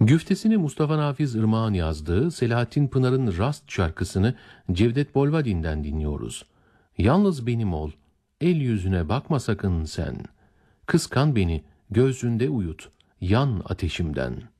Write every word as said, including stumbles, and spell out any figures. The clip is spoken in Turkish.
Güftesini Mustafa Nafiz Irmak'ın yazdığı Selahattin Pınar'ın Rast şarkısını Cevdet Bolvadin'den dinliyoruz. Yalnız benim ol, el yüzüne bakma sakın sen. Kıskan beni, gözünde uyut, yan ateşimden.''